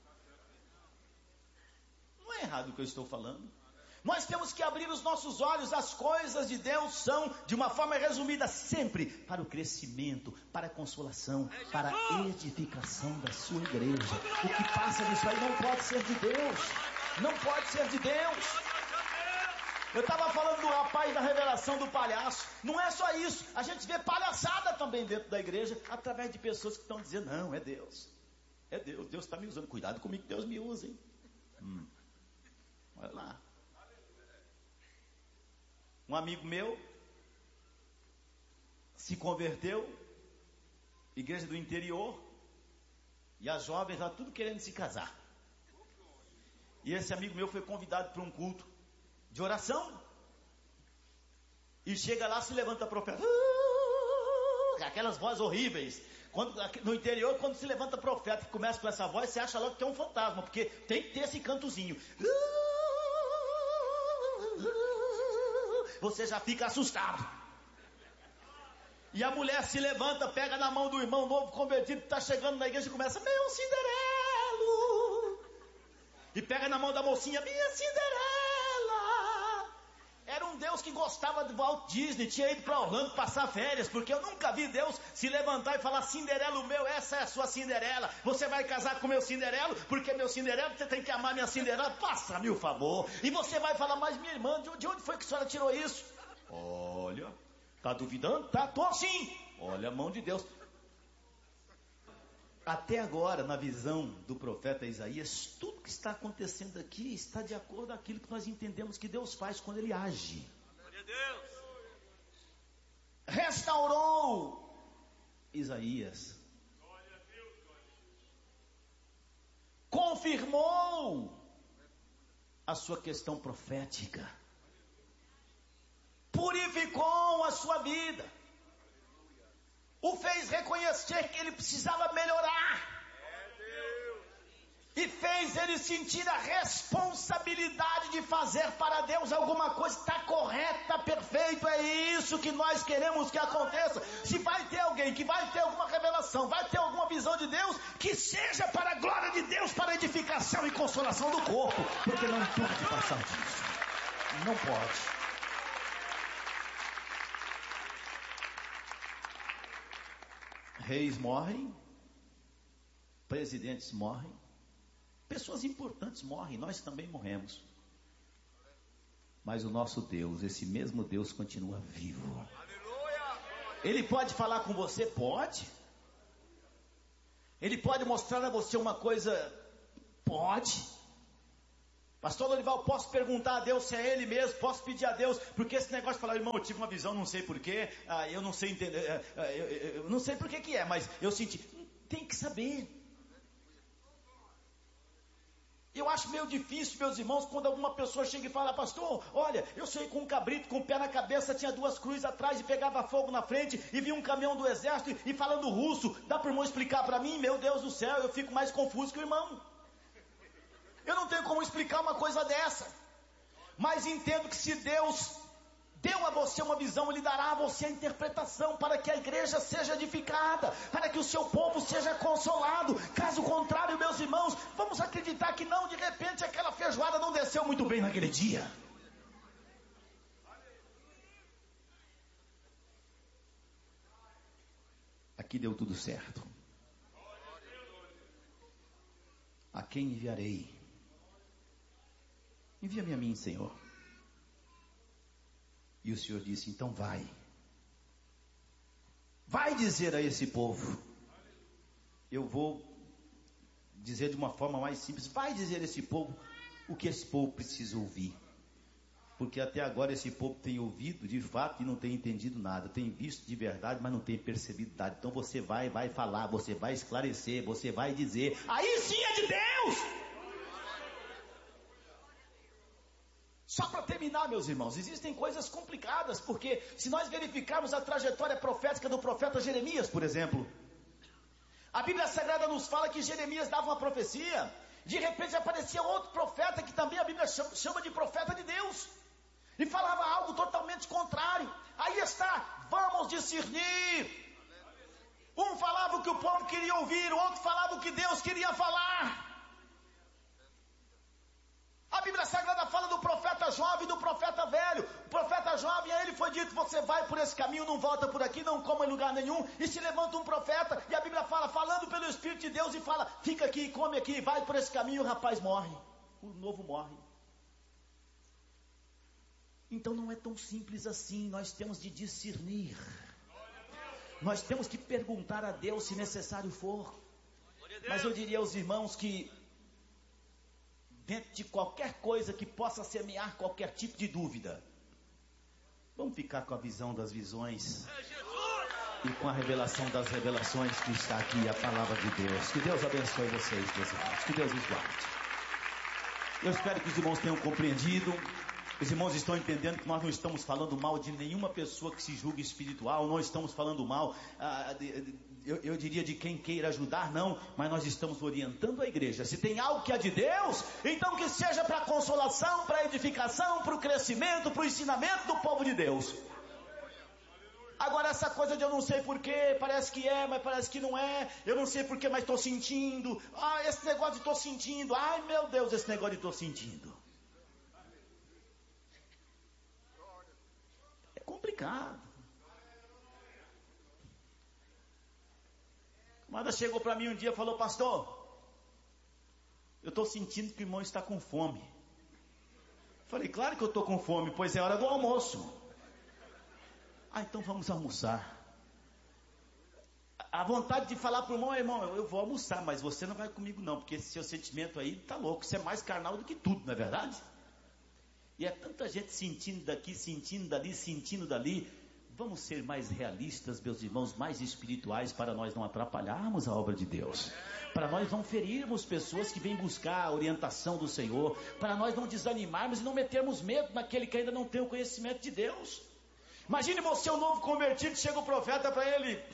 Não é errado o que eu estou falando. Nós temos que abrir os nossos olhos. As coisas de Deus são, de uma forma resumida, sempre para o crescimento, para a consolação, para a edificação da sua igreja. O que passa disso aí não pode ser de Deus. Não pode ser de Deus. Eu estava falando do rapaz da revelação do palhaço. Não é só isso. A gente vê palhaçada também dentro da igreja, através de pessoas que estão dizendo, não, é Deus. É Deus, Deus está me usando. Cuidado comigo que Deus me usa, hein? Olha lá. Um amigo meu se converteu, igreja do interior, e as jovens lá tudo querendo se casar. E esse amigo meu foi convidado para um culto de oração. E chega lá, se levanta profeta. Aquelas vozes horríveis. No interior, quando se levanta profeta e começa com essa voz, você acha logo que é um fantasma, porque tem que ter esse cantozinho. Você já fica assustado. E a mulher se levanta, pega na mão do irmão novo convertido que está chegando na igreja e começa, meu Cinderelo. E pega na mão da mocinha, minha Cinderela. Era um Deus que gostava de Walt Disney, tinha ido para Orlando passar férias, porque eu nunca vi Deus se levantar e falar, Cinderela, o meu, essa é a sua Cinderela, você vai casar com meu Cinderelo, porque meu Cinderelo, você tem que amar minha Cinderela, faça-me o favor. E você vai falar, mas minha irmã, de onde foi que a senhora tirou isso? Olha, tá duvidando? Tá, tô sim. Olha a mão de Deus. Até agora, na visão do profeta Isaías, tudo que está acontecendo aqui está de acordo com aquilo que nós entendemos que Deus faz quando Ele age. Glória a Deus. Restaurou Isaías. Confirmou a sua questão profética. Purificou a sua vida. O fez reconhecer que ele precisava melhorar. E fez ele sentir a responsabilidade de fazer para Deus alguma coisa. Está correto, está perfeito. É isso que nós queremos que aconteça. Se vai ter alguém que vai ter alguma revelação, vai ter alguma visão de Deus, que seja para a glória de Deus, para a edificação e consolação do corpo. Porque não pode passar disso. Não pode. Reis morrem, presidentes morrem, pessoas importantes morrem, nós também morremos. Mas o nosso Deus, esse mesmo Deus, continua vivo. Ele pode falar com você? Pode. Ele pode mostrar a você uma coisa? Pode. Pastor Lorival, posso perguntar a Deus se é Ele mesmo? Posso pedir a Deus? Porque esse negócio de falar, irmão, eu tive uma visão, não sei porquê, eu não sei entender, eu não sei porquê que é, mas eu senti. Tem que saber. Eu acho meio difícil, meus irmãos, quando alguma pessoa chega e fala, pastor, olha, eu saí com um cabrito com o pé na cabeça, tinha 2 cruzes atrás e pegava fogo na frente, e vi um caminhão do exército e falando russo. Dá para o irmão explicar para mim? Meu Deus do céu, eu fico mais confuso que o irmão. Eu não tenho como explicar uma coisa dessa. Mas entendo que se Deus deu a você uma visão, Ele dará a você a interpretação para que a igreja seja edificada, para que o seu povo seja consolado. Caso contrário, meus irmãos, vamos acreditar que não, de repente aquela feijoada não desceu muito bem naquele dia. Aqui deu tudo certo. A quem enviarei? Envia-me a mim, Senhor. E o Senhor disse, então vai. Vai dizer a esse povo. Eu vou dizer de uma forma mais simples. Vai dizer a esse povo o que esse povo precisa ouvir. Porque até agora esse povo tem ouvido de fato e não tem entendido nada. Tem visto de verdade, mas não tem percebido nada. Então você vai falar, você vai esclarecer, você vai dizer. Aí sim é de Deus! Só para terminar, meus irmãos, existem coisas complicadas, porque se nós verificarmos a trajetória profética do profeta Jeremias, por exemplo, a Bíblia Sagrada nos fala que Jeremias dava uma profecia, de repente aparecia outro profeta, que também a Bíblia chama de profeta de Deus, e falava algo totalmente contrário. Aí está, vamos discernir. Um falava o que o povo queria ouvir, o outro falava o que Deus queria falar. A Bíblia Sagrada fala do profeta jovem e do profeta velho. O profeta jovem, a ele foi dito, você vai por esse caminho, não volta por aqui, não coma em lugar nenhum. E se levanta um profeta, e a Bíblia fala, falando pelo Espírito de Deus, e fala, fica aqui, come aqui, vai por esse caminho, o rapaz morre. O novo morre. Então não é tão simples assim, nós temos de discernir. Nós temos que perguntar a Deus se necessário for. Mas eu diria aos irmãos que dentro de qualquer coisa que possa semear qualquer tipo de dúvida, vamos ficar com a visão das visões e com a revelação das revelações que está aqui, a palavra de Deus. Que Deus abençoe vocês, meus irmãos. Que Deus os guarde. Eu espero que os irmãos tenham compreendido. Os irmãos estão entendendo que nós não estamos falando mal de nenhuma pessoa que se julgue espiritual, não estamos falando mal, eu diria de quem queira ajudar, não, mas nós estamos orientando a igreja. Se tem algo que é de Deus, então que seja para a consolação, para a edificação, para o crescimento, para o ensinamento do povo de Deus. Agora essa coisa de eu não sei porquê, parece que é, mas parece que não é, eu não sei porquê, mas estou sentindo, esse negócio de estou sentindo, ai meu Deus, esse negócio de estou sentindo. Complicado. A amada chegou para mim um dia e falou, pastor, eu estou sentindo que o irmão está com fome. Falei, claro que eu estou com fome, pois é hora do almoço. Então vamos almoçar. A vontade de falar para o irmão, eu vou almoçar, mas você não vai comigo não, porque esse seu sentimento aí está louco, isso é mais carnal do que tudo, não é verdade? E é tanta gente sentindo daqui, sentindo dali, sentindo dali. Vamos ser mais realistas, meus irmãos, mais espirituais, para nós não atrapalharmos a obra de Deus, para nós não ferirmos pessoas que vêm buscar a orientação do Senhor, para nós não desanimarmos e não metermos medo naquele que ainda não tem o conhecimento de Deus. Imagine você, um novo convertido, chega o profeta para ele,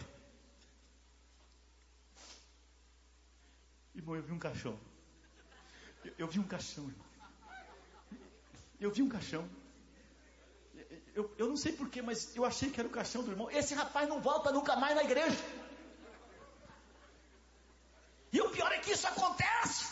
irmão, eu vi um caixão. Eu vi um caixão, irmão. Eu vi um caixão. Eu não sei porquê, mas eu achei que era o caixão do irmão. Esse rapaz não volta nunca mais na igreja. E o pior é que isso acontece.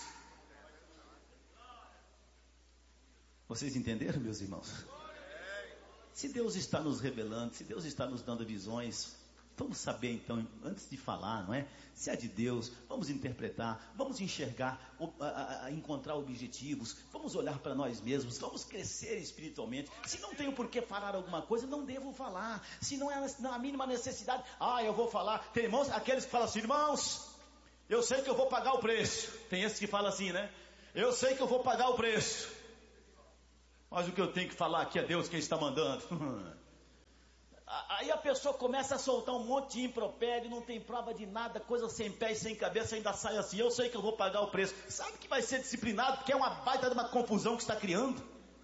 Vocês entenderam, meus irmãos? Se Deus está nos revelando, se Deus está nos dando visões, Vamos saber então, antes de falar, não é? Se é de Deus, vamos interpretar, vamos enxergar, encontrar objetivos, vamos olhar para nós mesmos, vamos crescer espiritualmente. Se não tenho por que falar alguma coisa, não devo falar. Se não é a mínima necessidade, eu vou falar. Tem irmãos, aqueles que falam assim, irmãos, eu sei que eu vou pagar o preço. Tem esses que falam assim, né? Eu sei que eu vou pagar o preço. Mas o que eu tenho que falar aqui é Deus quem está mandando. Aí a pessoa começa a soltar um monte de impropério, não tem prova de nada, coisa sem pé e sem cabeça, ainda sai assim, eu sei que eu vou pagar o preço. Sabe que vai ser disciplinado, porque é uma baita de uma confusão que está criando.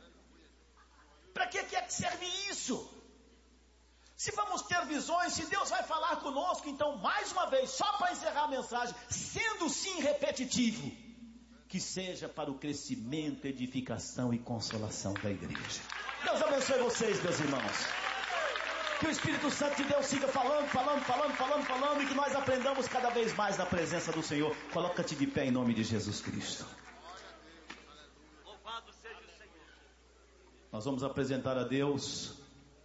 Para que é que serve isso? Se vamos ter visões, se Deus vai falar conosco, então mais uma vez, só para encerrar a mensagem, sendo sim repetitivo, que seja para o crescimento, edificação e consolação da igreja. Deus abençoe vocês, meus irmãos. Que o Espírito Santo de Deus siga falando, e que nós aprendamos cada vez mais na presença do Senhor. Coloca-te de pé em nome de Jesus Cristo. Louvado seja o Senhor. Nós vamos apresentar a Deus,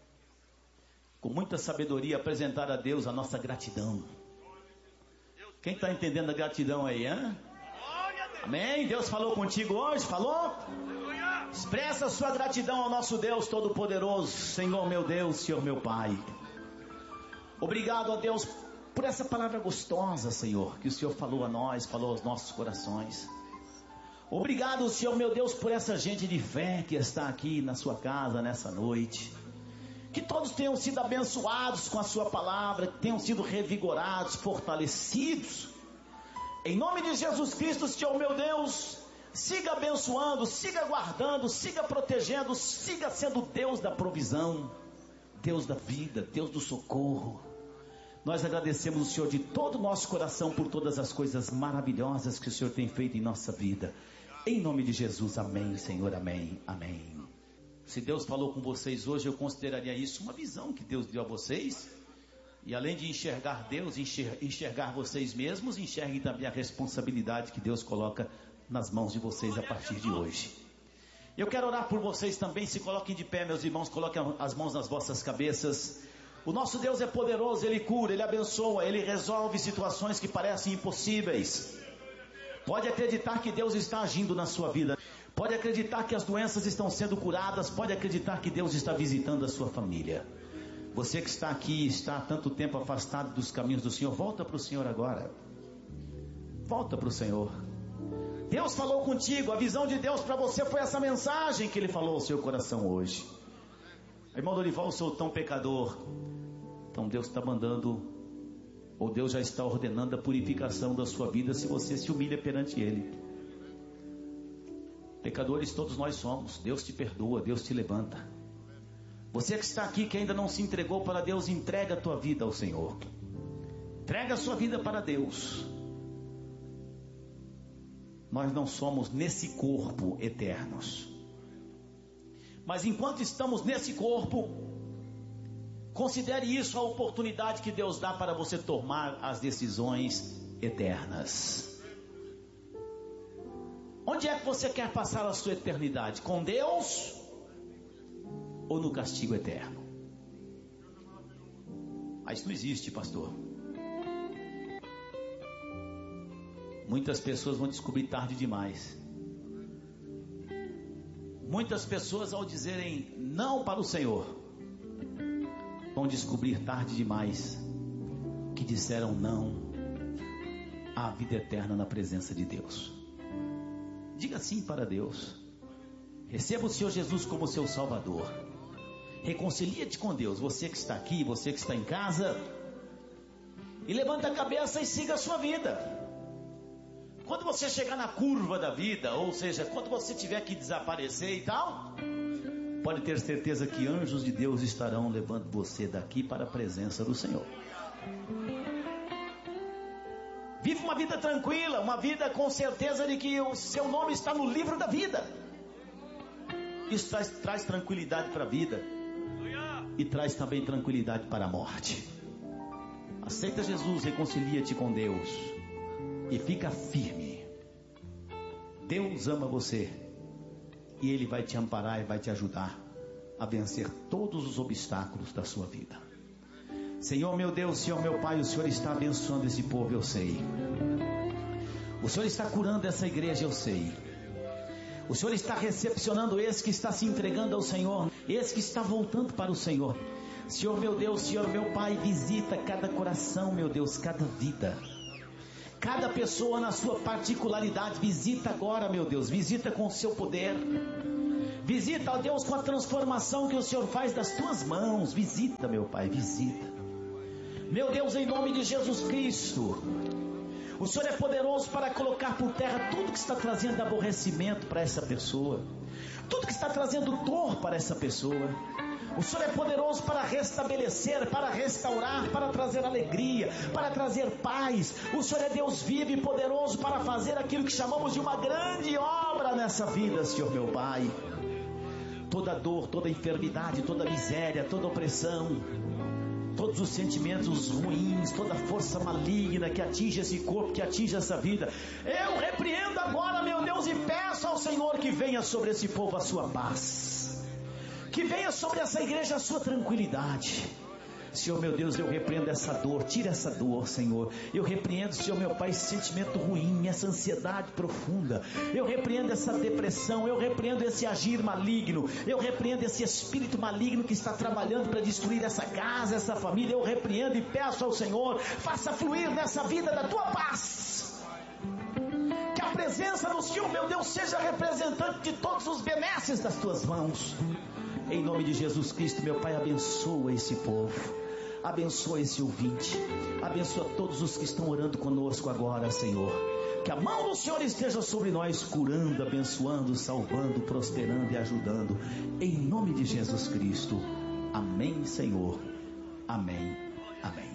com muita sabedoria, apresentar a Deus a nossa gratidão. Quem está entendendo a gratidão aí, hein? Amém? Deus falou contigo hoje? Falou? Expressa a sua gratidão ao nosso Deus Todo-Poderoso. Senhor meu Deus, Senhor meu Pai, obrigado a Deus por essa palavra gostosa, Senhor, que o Senhor falou a nós, falou aos nossos corações. Obrigado, Senhor meu Deus, por essa gente de fé que está aqui na sua casa nessa noite. Que todos tenham sido abençoados com a sua palavra, que tenham sido revigorados, fortalecidos. Em nome de Jesus Cristo, Senhor meu Deus, siga abençoando, siga guardando, siga protegendo, siga sendo Deus da provisão, Deus da vida, Deus do socorro. Nós agradecemos o Senhor de todo o nosso coração por todas as coisas maravilhosas que o Senhor tem feito em nossa vida. Em nome de Jesus, amém, Senhor, amém, amém. Se Deus falou com vocês hoje, eu consideraria isso uma visão que Deus deu a vocês. E além de enxergar Deus, enxergar vocês mesmos, enxerguem também a responsabilidade que Deus coloca nas mãos de vocês a partir de hoje. Eu quero orar por vocês também. Se coloquem de pé, meus irmãos, coloquem as mãos nas vossas cabeças. O nosso Deus é poderoso, Ele cura, Ele abençoa, Ele resolve situações que parecem impossíveis. Pode acreditar que Deus está agindo na sua vida. Pode acreditar que as doenças estão sendo curadas. Pode acreditar que Deus está visitando a sua família. Você que está aqui, está há tanto tempo afastado dos caminhos do Senhor, volta para o Senhor agora. Volta para o Senhor. Deus falou contigo, a visão de Deus para você foi essa mensagem que Ele falou ao seu coração hoje. Irmão Dorival, eu sou tão pecador. Então Deus está mandando, ou Deus já está ordenando a purificação da sua vida se você se humilha perante Ele. Pecadores todos nós somos. Deus te perdoa, Deus te levanta. Você que está aqui, que ainda não se entregou para Deus, entrega a tua vida ao Senhor. Entrega a sua vida para Deus. Nós não somos nesse corpo eternos. Mas enquanto estamos nesse corpo, considere isso a oportunidade que Deus dá para você tomar as decisões eternas. Onde é que você quer passar a sua eternidade? Com Deus ou no castigo eterno? Isso não existe, pastor. Muitas pessoas vão descobrir tarde demais. Muitas pessoas, ao dizerem não para o Senhor, vão descobrir tarde demais que disseram não à vida eterna na presença de Deus. Diga sim para Deus. Receba o Senhor Jesus como seu Salvador. Reconcilia-te com Deus. Você que está aqui, você que está em casa, e levanta a cabeça e siga a sua vida. Quando você chegar na curva da vida, ou seja, quando você tiver que desaparecer e tal, pode ter certeza que anjos de Deus estarão levando você daqui para a presença do Senhor. Vive uma vida tranquila, uma vida com certeza de que o seu nome está no livro da vida. Isso traz tranquilidade para a vida e traz também tranquilidade para a morte. Aceita Jesus, reconcilia-te com Deus e fica firme. Deus ama você e Ele vai te amparar e vai te ajudar a vencer todos os obstáculos da sua vida. Senhor meu Deus, Senhor meu Pai, o Senhor está abençoando esse povo, eu sei. O Senhor está curando essa igreja, eu sei. O Senhor está recepcionando esse que está se entregando ao Senhor, esse que está voltando para o Senhor. Senhor meu Deus, Senhor meu Pai, visita cada coração, meu Deus, cada vida, cada pessoa na sua particularidade. Visita agora, meu Deus, visita com o seu poder. Visita, ó Deus, com a transformação que o Senhor faz das tuas mãos. Visita, meu Pai, visita. Meu Deus, em nome de Jesus Cristo, o Senhor é poderoso para colocar por terra tudo que está trazendo aborrecimento para essa pessoa, tudo que está trazendo dor para essa pessoa. O Senhor é poderoso para restabelecer, para restaurar, para trazer alegria, para trazer paz. O Senhor é Deus vivo e poderoso para fazer aquilo que chamamos de uma grande obra nessa vida, Senhor meu Pai. Toda dor, toda enfermidade, toda miséria, toda opressão, todos os sentimentos ruins, toda força maligna que atinge esse corpo, que atinge essa vida, eu repreendo agora, meu Deus, e peço ao Senhor que venha sobre esse povo a sua paz, que venha sobre essa igreja a sua tranquilidade. Senhor meu Deus, eu repreendo essa dor, tira essa dor, Senhor. Eu repreendo, Senhor meu Pai, esse sentimento ruim, essa ansiedade profunda. Eu repreendo essa depressão, eu repreendo esse agir maligno, eu repreendo esse espírito maligno que está trabalhando para destruir essa casa, essa família. Eu repreendo e peço ao Senhor, faça fluir nessa vida da tua paz. Que a presença do Senhor, meu Deus, seja representante de todos os benesses das tuas mãos. Em nome de Jesus Cristo, meu Pai, abençoa esse povo. Abençoa esse ouvinte, abençoa todos os que estão orando conosco agora, Senhor. Que a mão do Senhor esteja sobre nós, curando, abençoando, salvando, prosperando e ajudando. Em nome de Jesus Cristo. Amém, Senhor. Amém. Amém.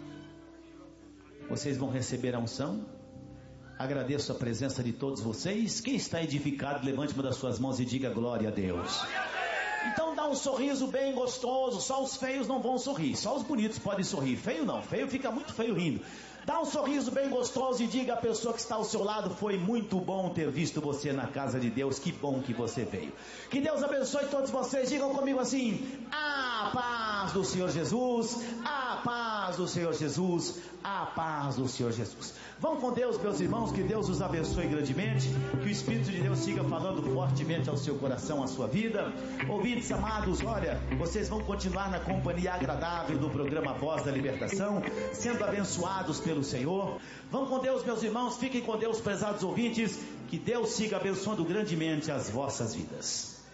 Vocês vão receber a unção. Agradeço a presença de todos vocês. Quem está edificado, levante uma das suas mãos e diga glória a Deus. Então dá um sorriso bem gostoso. Só os feios não vão sorrir, só os bonitos podem sorrir. Feio não, feio fica muito feio rindo. Dá um sorriso bem gostoso e diga à pessoa que está ao seu lado: foi muito bom ter visto você na casa de Deus, que bom que você veio. Que Deus abençoe todos vocês. Digam comigo assim: a paz do Senhor Jesus, a paz do Senhor Jesus, a paz do Senhor Jesus. Vão com Deus, meus irmãos, que Deus os abençoe grandemente, que o Espírito de Deus siga falando fortemente ao seu coração, à sua vida. Ouvintes amados, olha, vocês vão continuar na companhia agradável do programa Voz da Libertação, sendo abençoados pelo Senhor. Vão com Deus, meus irmãos, fiquem com Deus, prezados ouvintes, que Deus siga abençoando grandemente as vossas vidas.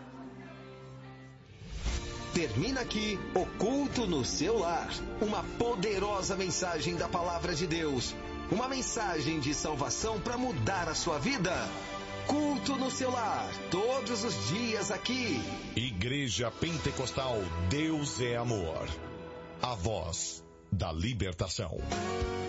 Termina aqui o Culto no Seu Lar, uma poderosa mensagem da Palavra de Deus, uma mensagem de salvação para mudar a sua vida. Culto no Seu Lar, todos os dias aqui. Igreja Pentecostal Deus é Amor, a voz da libertação.